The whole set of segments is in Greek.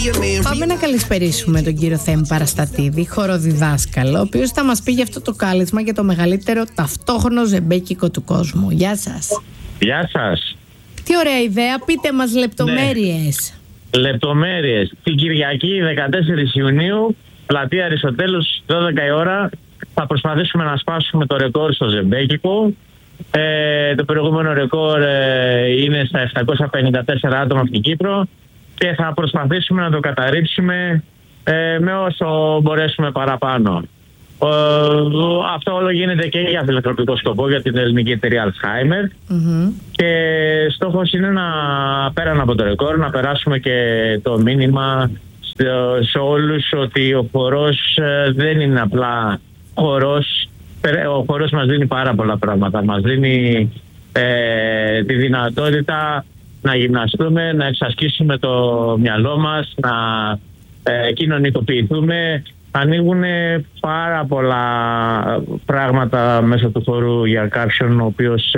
Πάμε να καλησπερίσουμε τον κύριο Θέμη Παραστατίδη, χοροδιδάσκαλο, ο οποίος θα μας πει για αυτό το κάλεσμα για το μεγαλύτερο ταυτόχρονο ζεμπέκικο του κόσμου. Γεια σας. Γεια σας. Τι ωραία ιδέα, πείτε μας λεπτομέρειες. Ναι. Λεπτομέρειες. Την Κυριακή 14 Ιουνίου, πλατεία Αριστοτέλους, 12 η ώρα, θα προσπαθήσουμε να σπάσουμε το ρεκόρ στο ζεμπέκικο. Το προηγούμενο ρεκόρ είναι στα 754 άτομα στην Κύπρο και θα προσπαθήσουμε να το καταρρίψουμε με όσο μπορέσουμε παραπάνω. Αυτό όλο γίνεται και για φιλανθρωπικό σκοπό για την ελληνική εταιρεία Alzheimer και στόχος είναι πέραν από το ρεκόρ να περάσουμε και το μήνυμα σε όλους ότι ο χορός δεν είναι απλά χορός. Ο χορός μας δίνει πάρα πολλά πράγματα. Μας δίνει τη δυνατότητα να γυμναστούμε, να εξασκήσουμε το μυαλό μας, να κοινωνικοποιηθούμε. Ανοίγουν πάρα πολλά πράγματα μέσα του χορού για κάποιον ο οποίος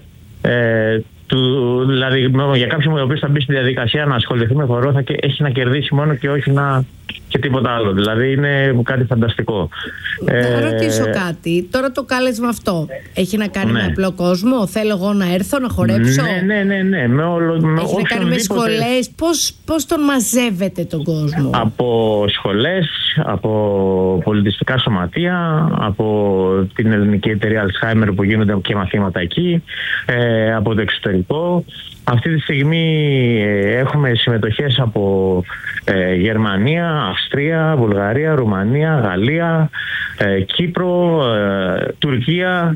δηλαδή για κάποιον ο οποίος θα μπει στη διαδικασία να ασχοληθεί με χορό θα έχει να κερδίσει μόνο και όχι και τίποτα άλλο. Δηλαδή είναι κάτι φανταστικό. Να ρωτήσω κάτι. Τώρα το κάλεσμα αυτό έχει να κάνει με απλό κόσμο? Θέλω εγώ να έρθω να χορέψω? Ναι. Έχει να κάνει με σχολές? Πώς τον μαζεύετε τον κόσμο? Από σχολές, από πολιτιστικά σωματεία, από την ελληνική εταιρεία Alzheimer που γίνονται και μαθήματα εκεί, από το εξωτερικό. Αυτή τη στιγμή έχουμε συμμετοχές από Γερμανία, Αυστρία, Βουλγαρία, Ρουμανία, Γαλλία, Κύπρο, Τουρκία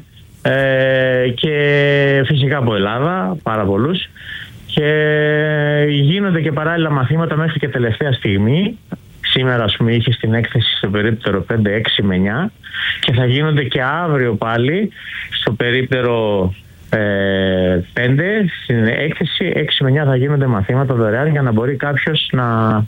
και φυσικά από Ελλάδα, πάρα πολλούς. Και γίνονται και παράλληλα μαθήματα μέχρι και τελευταία στιγμή. Σήμερα, ας πούμε, είχε στην έκθεση στο περίπτερο 5, 6 με 9 και θα γίνονται και αύριο πάλι στο περίπτερο 5 στην έκθεση 6 με 9 θα γίνονται μαθήματα δωρεάν για να μπορεί κάποιος να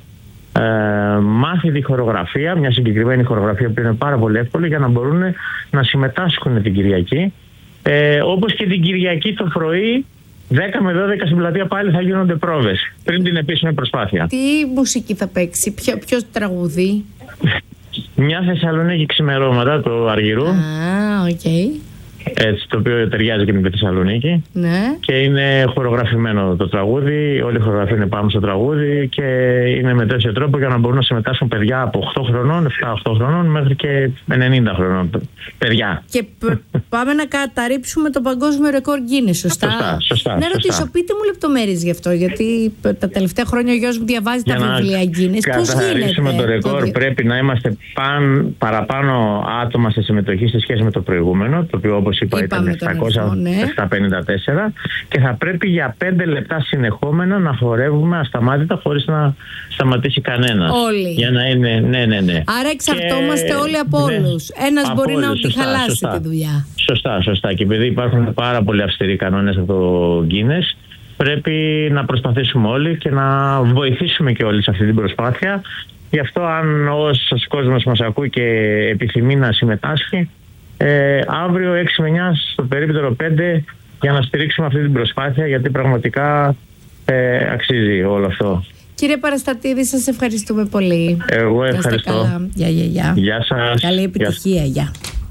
μάθει τη χορογραφία, μια συγκεκριμένη χορογραφία που είναι πάρα πολύ εύκολη για να μπορούν να συμμετάσχουν την Κυριακή, όπως και την Κυριακή το πρωί 10 με 12 στην πλατεία πάλι θα γίνονται πρόβες πριν την επίσημη προσπάθεια. Τι μουσική θα παίξει, ποιο τραγουδί? Μια Θεσσαλονίκη ξημερώματα του Αργυρού. Οκ. Έτσι, το οποίο ταιριάζει και με τη Θεσσαλονίκη. Ναι. Και είναι χορογραφημένο το τραγούδι. Όλη η χορογραφία είναι πάνω στο τραγούδι και είναι με τέτοιο τρόπο για να μπορούν να συμμετάσχουν παιδιά από 8 χρονών, 7-8 χρονών μέχρι και 90 χρονών. Παιδιά. Και πάμε να καταρρίψουμε το παγκόσμιο ρεκόρ Guinness, σωστά? Σωστά. Να ρωτήσω, πείτε μου λεπτομέρειες γι' αυτό, γιατί τα τελευταία χρόνια ο γιος μου διαβάζει τα βιβλία Guinness. Πώς γίνεται? Για να καταρρίψουμε το ρεκόρ πρέπει να είμαστε παραπάνω άτομα σε συμμετοχή σε σχέση με το προηγούμενο, το οποίο όπως είπα ήταν 754 και θα πρέπει για 5 λεπτά συνεχόμενα να χορεύουμε ασταμάτητα χωρίς να σταματήσει κανένας. Όλοι. Για να είναι, ναι. Άρα εξαρτώμαστε όλοι από όλους. Ένας μπορεί να τη χαλάσει τη δουλειά. Σωστά. Και επειδή υπάρχουν πάρα πολύ αυστηροί κανόνες από το Guinness, πρέπει να προσπαθήσουμε όλοι και να βοηθήσουμε και όλοι σε αυτή την προσπάθεια. Γι' αυτό αν όσος κόσμος μας ακούει και επιθυμεί να συμμετάσχει, αύριο 6 με 9 στο περίπτερο 5 για να στηρίξουμε αυτή την προσπάθεια, γιατί πραγματικά αξίζει όλο αυτό. Κύριε Παραστατίδη, σας ευχαριστούμε πολύ. Εγώ ευχαριστώ. Γεια. Γεια σας. Καλή επιτυχία. Γεια.